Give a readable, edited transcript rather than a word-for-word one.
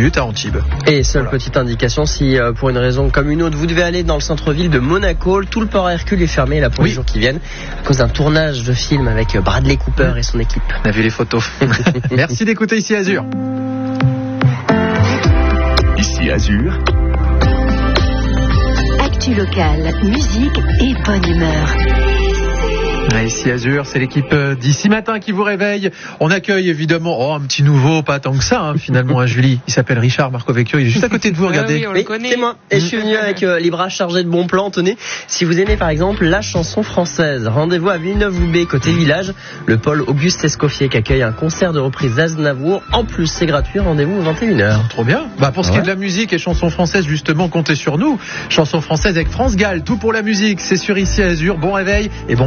minutes à Antibes. Et seule petite indication, si pour une raison comme une autre, vous devez aller dans le centre-ville de Monaco, tout le port Hercule est fermé là pour les jours qui viennent à cause d'un tournage de film avec Bradley Cooper et son équipe. On a vu les photos. Merci d'écouter Ici Azur. Ici Azur. Actu locale, musique et bonne humeur. Ici Azur, c'est l'équipe d'ici matin qui vous réveille. On accueille évidemment un petit nouveau, pas tant que ça finalement, Julie. Il s'appelle Richard Marcovecchio, il est juste à côté de vous, regardez. Oui, on le connaît. C'est moi. Et je suis venu avec les bras chargés de bons plans. Tenez, si vous aimez par exemple la chanson française, rendez-vous à Villeneuve-Loubet, côté village, le pôle Auguste Escoffier qui accueille un concert de reprise d'Aznavour. En plus, c'est gratuit, rendez-vous aux 21h. Trop bien. Pour ce qui est de la musique et chansons françaises, justement, comptez sur nous. Chansons françaises avec France Gall, tout pour la musique, c'est sur Ici Azur. Bon réveil et bon